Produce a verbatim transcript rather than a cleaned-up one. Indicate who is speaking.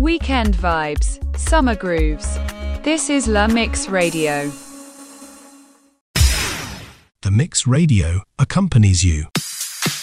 Speaker 1: Weekend vibes, summer grooves. This is La Mix Radio.
Speaker 2: The Mix Radio accompanies you.